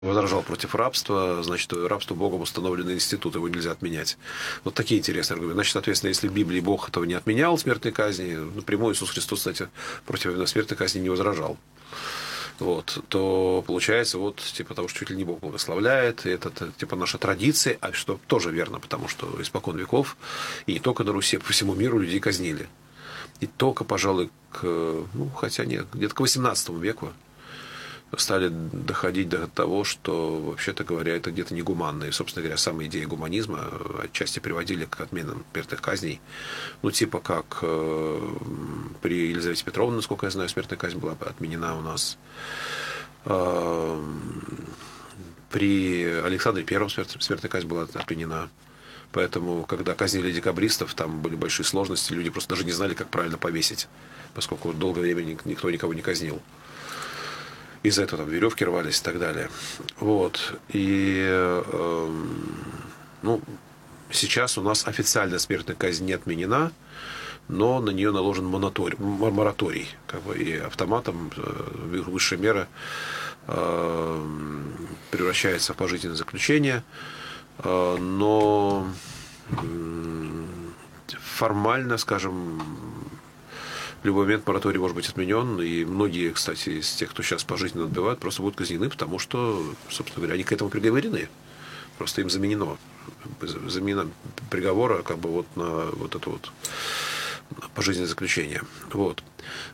возражал против рабства, значит, рабство Богом установленный институт, его нельзя отменять. Вот такие интересные аргументы. Значит, соответственно, если в Библии Бог этого не отменял, смертной казни, напрямую Иисус Христос, кстати, против смертной казни не возражал. Вот, то получается, вот, типа того, что чуть ли не Бог благословляет, и это, типа, наша традиция, а что тоже верно, потому что испокон веков, и не только на Руси, а по всему миру людей казнили. И только, пожалуй, хотя нет, где-то к XVIII веку стали доходить до того, что, вообще-то говоря, это где-то негуманно. И, собственно говоря, самые идеи гуманизма отчасти приводили к отменам смертных казней. Ну, типа как при Елизавете Петровне, насколько я знаю, смертная казнь была отменена у нас. При Александре Первом смертная казнь была отменена. Поэтому, когда казнили декабристов, там были большие сложности, люди просто даже не знали, как правильно повесить, поскольку долгое время никто никого не казнил. Из-за этого там веревки рвались и так далее. Вот. И сейчас у нас официально смертная казнь не отменена, но на нее наложен мораторий. Как бы, и автоматом высшая мера превращается в пожизненное заключение. Но формально, скажем, в любой момент мораторий может быть отменен, и многие, кстати, из тех, кто сейчас пожизненно отбывают, просто будут казнены, потому что, собственно говоря, они к этому приговорены. Просто им замена приговора как бы вот на вот это вот пожизненное заключение. Вот.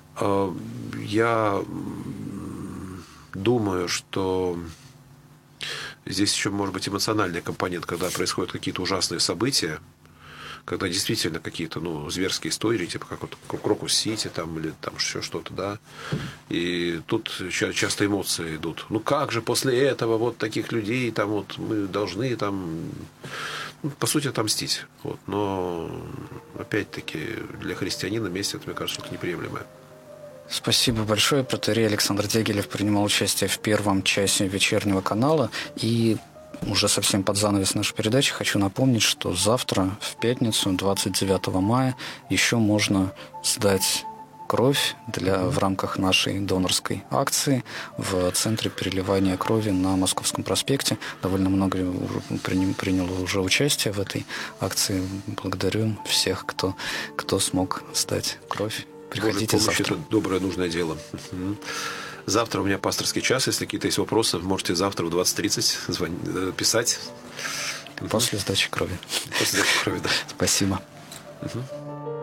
Я думаю, что здесь еще может быть эмоциональный компонент, когда происходят какие-то ужасные события, когда действительно какие-то, зверские истории, типа как вот Крокус-Сити там, или там еще что-то, да. И тут часто эмоции идут. Ну как же после этого вот таких людей там вот мы должны там, по сути, отомстить. Вот. Но опять-таки для христианина месть, это, мне кажется, что-то неприемлемое. Спасибо большое. Протоиерей Александр Дягилев принимал участие в первом часе вечернего канала. И уже совсем под занавес нашей передачи хочу напомнить, что завтра, в пятницу, 29 мая, еще можно сдать кровь в рамках нашей донорской акции в Центре переливания крови на Московском проспекте. Довольно много приняло уже участие в этой акции. Благодарю всех, кто смог сдать кровь. Приходите завтра. Это доброе, нужное дело. Завтра у меня пасторский час. Если какие-то есть вопросы, можете завтра в 20:30 писать. После сдачи крови. После сдачи крови, да. Спасибо. Угу.